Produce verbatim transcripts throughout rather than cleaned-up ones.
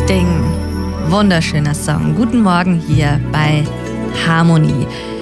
Ding. Wunderschöner Song. Guten Morgen hier bei Harmonie.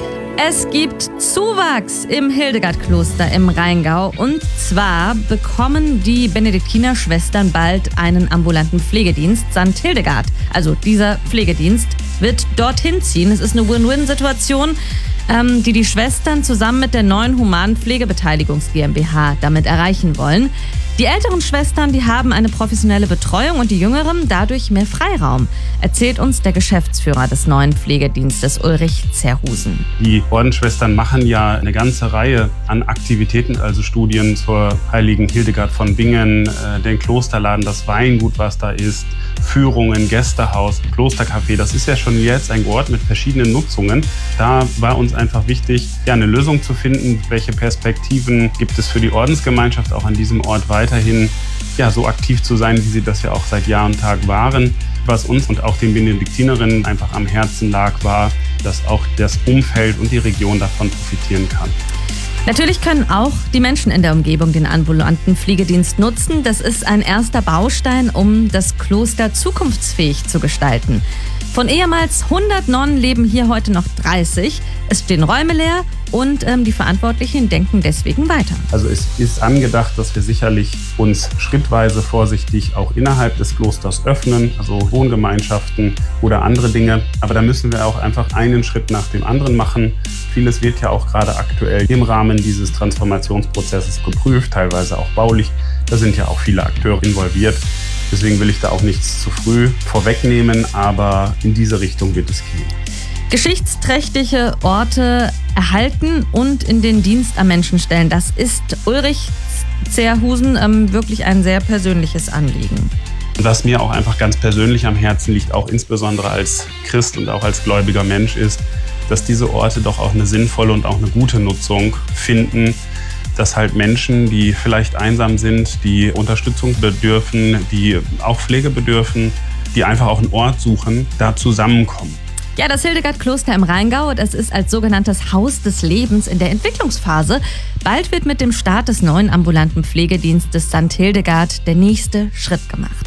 Es gibt Zuwachs im Hildegardkloster im Rheingau. Und zwar bekommen die Benediktinerschwestern bald einen ambulanten Pflegedienst. Sankt Hildegard, also dieser Pflegedienst, wird dorthin ziehen. Es ist eine Win-Win-Situation, ähm, die die Schwestern zusammen mit der neuen Humanen Pflegebeteiligungs GmbH damit erreichen wollen. Die älteren Schwestern, die haben eine professionelle Betreuung und die jüngeren dadurch mehr Freiraum, erzählt uns der Geschäftsführer des neuen Pflegedienstes, Ulrich Zerhusen. Die Ordensschwestern machen ja eine ganze Reihe an Aktivitäten, also Studien zur heiligen Hildegard von Bingen, äh, den Klosterladen, das Weingut, was da ist, Führungen, Gästehaus, Klostercafé. Das ist ja schon jetzt ein Ort mit verschiedenen Nutzungen. Da war uns einfach wichtig, ja, eine Lösung zu finden. Welche Perspektiven gibt es für die Ordensgemeinschaft auch an diesem Ort weiterhin ja, so aktiv zu sein, wie sie das ja auch seit Jahr und Tag waren. Was uns und auch den Benediktinerinnen einfach am Herzen lag, war, dass auch das Umfeld und die Region davon profitieren kann. Natürlich können auch die Menschen in der Umgebung den ambulanten Pflegedienst nutzen. Das ist ein erster Baustein, um das Kloster zukunftsfähig zu gestalten. Von ehemals hundert Nonnen leben hier heute noch dreißig. Es stehen Räume leer und ähm, die Verantwortlichen denken deswegen weiter. Also es ist angedacht, dass wir sicherlich uns schrittweise vorsichtig auch innerhalb des Klosters öffnen, also Wohngemeinschaften oder andere Dinge. Aber da müssen wir auch einfach einen Schritt nach dem anderen machen. Vieles wird ja auch gerade aktuell im Rahmen dieses Transformationsprozesses geprüft, teilweise auch baulich. Da sind ja auch viele Akteure involviert. Deswegen will ich da auch nichts zu früh vorwegnehmen, aber in diese Richtung wird es gehen. Geschichtsträchtige Orte erhalten und in den Dienst am Menschen stellen, das ist Ulrich Zerhusen ähm, wirklich ein sehr persönliches Anliegen. Was mir auch einfach ganz persönlich am Herzen liegt, auch insbesondere als Christ und auch als gläubiger Mensch, ist, dass diese Orte doch auch eine sinnvolle und auch eine gute Nutzung finden. Dass halt Menschen, die vielleicht einsam sind, die Unterstützung bedürfen, die auch Pflege bedürfen, die einfach auch einen Ort suchen, da zusammenkommen. Ja, das Hildegardkloster im Rheingau, das ist als sogenanntes Haus des Lebens in der Entwicklungsphase. Bald wird mit dem Start des neuen ambulanten Pflegedienstes Sankt Hildegard der nächste Schritt gemacht.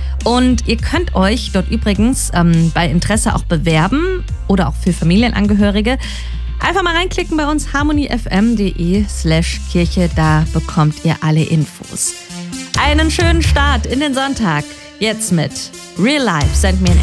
Und ihr könnt euch dort übrigens ähm, bei Interesse auch bewerben oder auch für Familienangehörige. Einfach mal reinklicken bei uns harmoniefm.de slash Kirche, da bekommt ihr alle Infos. Einen schönen Start in den Sonntag, jetzt mit Real Life, Send Me an